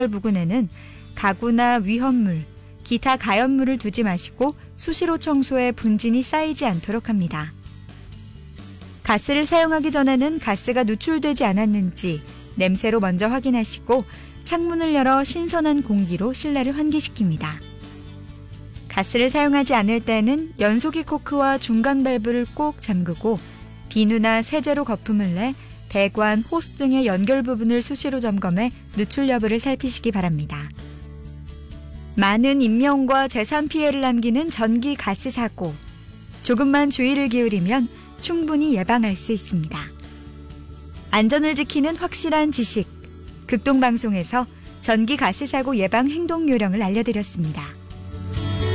부근에는 가구나 위험물, 기타 가연물을 두지 마시고 수시로 청소해 분진이 쌓이지 않도록 합니다. 가스를 사용하기 전에는 가스가 누출되지 않았는지 냄새로 먼저 확인하시고 창문을 열어 신선한 공기로 실내를 환기시킵니다. 가스를 사용하지 않을 때는 연소기 코크와 중간 밸브를 꼭 잠그고 비누나 세제로 거품을 내 배관, 호스 등의 연결 부분을 수시로 점검해 누출 여부를 살피시기 바랍니다. 많은 인명과 재산 피해를 남기는 전기 가스 사고. 조금만 주의를 기울이면 충분히 예방할 수 있습니다. 안전을 지키는 확실한 지식. 극동방송에서 전기 가스 사고 예방 행동 요령을 알려드렸습니다.